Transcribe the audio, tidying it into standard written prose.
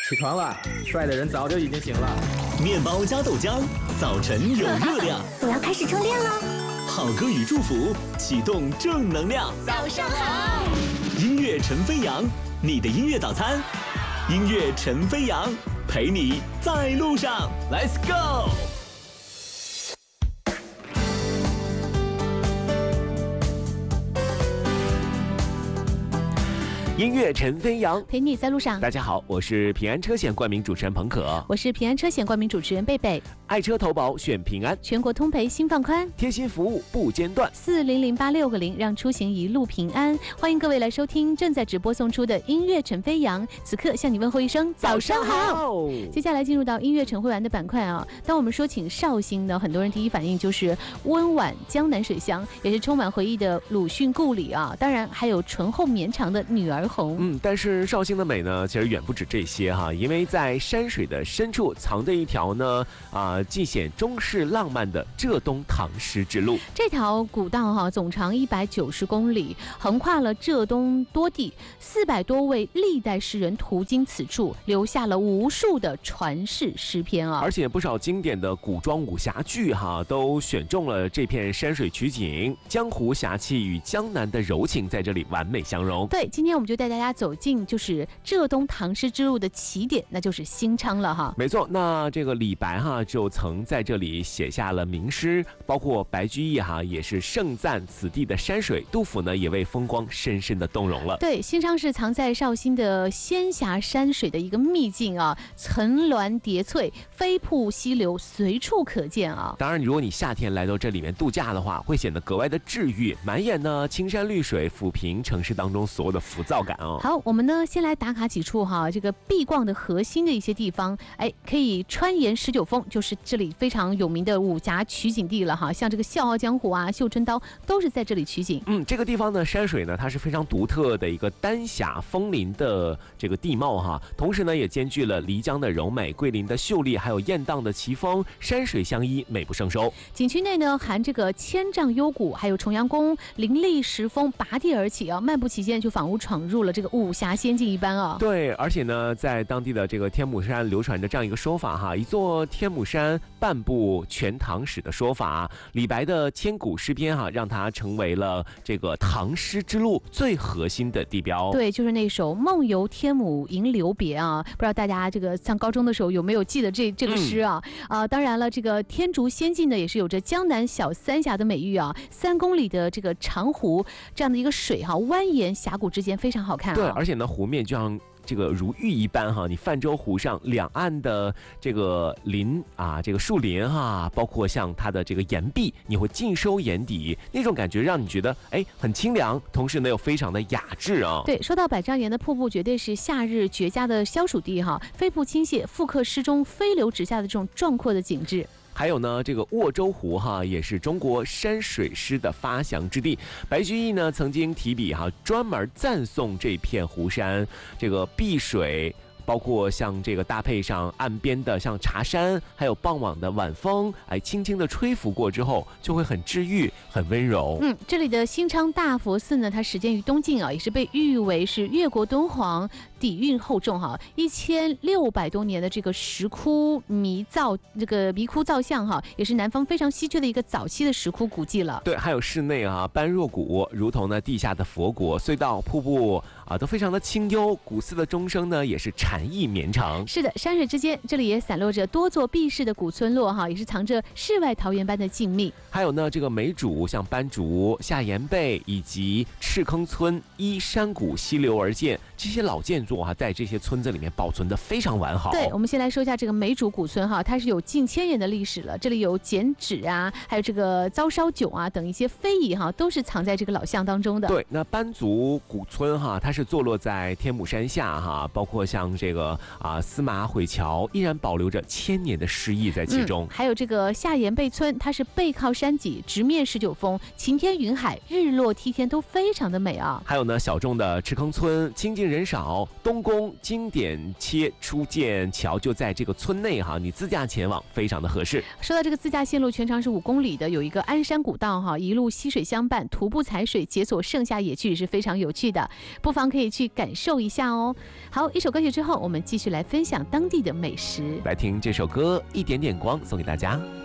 起床了，帅的人早就已经醒了。 面包加豆浆，早晨有热量。 我要开始充电了。 好歌与祝福，启动正能量。 早上好。 音乐陈飞扬，你的音乐早餐。音乐陈飞扬，陪你在路上。Let's go。 音乐陈飞扬， 陪你在路上。 大家好，我是平安车险冠名主持人彭可， 我是平安车险冠名主持人贝贝。 爱车投保选平安， 全国通赔心放宽， 贴心服务不间断 ，4008660，让出行一路平安。欢迎各位来收听正在直播送出的音乐陈飞扬，此刻向你问候一声早上好。接下来进入到音乐陈会玩的板块啊。当我们说起绍兴呢，很多人第一反应就是温婉江南水乡，也是充满回忆的鲁迅故里啊。当然还有醇厚绵长的女儿红。 但是绍兴的美呢，其实远不止这些哈，因为在山水的深处藏着一条呢尽显中式浪漫的浙东唐诗之路。 这条古道哈，总长190公里，横跨了浙东多地，400多位历代诗人途经此处，留下了无数的传世诗篇啊！ 而且不少经典的古装武侠剧都选中了这片山水取景，江湖侠气与江南的柔情在这里完美相融。 对，今天我们就带大家走进就是浙东唐诗之路的起点，那就是新昌了哈。 没错，那这个李白就曾在这里写下了名诗，包括白居易也是盛赞此地的山水，杜甫呢也为风光深深的动容了。 对，新昌是藏在绍兴的仙峡山水的一个秘境啊，层峦叠翠，飞瀑溪流随处可见啊。 当然，如果你夏天来到这里面度假的话，会显得格外的治愈，满眼呢青山绿水，抚平城市当中所有的浮躁感哦。 好，我们呢先来打卡几处这个必逛的核心的一些地方，可以穿沿19峰，就是这里非常有名的武侠取景地了哈，像这个笑傲江湖绣春刀都是在这里取景。 这个地方的山水呢，它是非常独特的一个丹霞峰林的这个地貌同时呢也兼具了漓江的柔美、桂林的秀丽，还有雁荡的奇峰，山水相依，美不胜收。 景区内呢含这个千丈幽谷，还有重阳宫、林立石峰拔地而起漫步其间就仿佛闯入了这个武侠仙境一般啊。 对，而且呢在当地的这个天母山流传着这样一个说法一座天母山半部全唐史的说法，李白的千古诗篇让它成为了这个唐诗之路最核心的地标。 对，就是那首梦游天母吟留别不知道大家这个上高中的时候有没有记得这个诗当然了，这个天竺仙境呢也是有着江南小三峡的美誉3公里的这个长湖这样的一个水蜿蜒峡谷之间非常好看对，而且呢湖面就像这个如玉一般你泛舟湖上两岸的这个林这个树林包括像它的这个岩壁，你会尽收眼底，那种感觉让你觉得很清凉，同时呢又非常的雅致对，说到百丈岩的瀑布，绝对是夏日绝佳的消暑地飞瀑倾泻，复刻诗中飞流直下的这种壮阔的景致。 还有呢，这个沃州湖也是中国山水诗的发祥之地。白居易呢曾经提笔专门赞颂这片湖山，这个碧水，包括像这个搭配上岸边的像茶山，还有傍晚的晚风，轻轻的吹拂过之后，就会很治愈，很温柔。 这里的新昌大佛寺呢，它始建于东晋也是被誉为是越国敦煌，底蕴厚重1600多年的这个石窟迷窟造像也是南方非常稀缺的一个早期的石窟古迹了。 对，还有室内般若谷，如同呢地下的佛国，隧道、瀑布都非常的清幽。古寺的钟声呢也是禅意绵长。 是的，山水之间，这里也散落着多座避世的古村落也是藏着世外桃源般的静谧。 还有呢这个梅渚、像斑竹、下岩背以及赤坑村依山谷溪流而建，这些老建筑在这些村子里面保存得非常完好。 对，我们先来说一下这个梅渚古村它是有近千年的历史了，这里有剪纸还有这个糟烧酒等一些非遗都是藏在这个老巷当中的。 对，那斑竹古村它是坐落在天母山下包括像这个司马毁桥依然保留着1000年的诗意在其中。 还有这个下岩背村，它是背靠山脊，直面19峰，晴天云海，日落梯田都非常的美还有呢小众的赤坑村，亲近人少，东宫经典切初见桥就在这个村内你自驾前往非常的合适。 说到这个自驾线路全长是5公里的，有一个鞍山古道一路溪水相伴，徒步踩水，解锁盛夏野趣是非常有趣的，不妨可以去感受一下哦。好，一首歌曲之后后我们继续来分享当地的美食。 来听这首歌《一点点光》，送给大家。